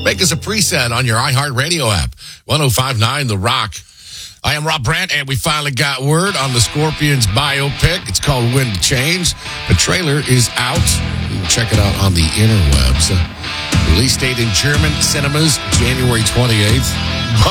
Make us a preset on your iHeartRadio app. 105.9 The Rock. I am Rob Brandt, and we finally got word on the Scorpions biopic. It's called Wind Change. The trailer is out. You can check it out on the interwebs. Release date in German cinemas, January 28th.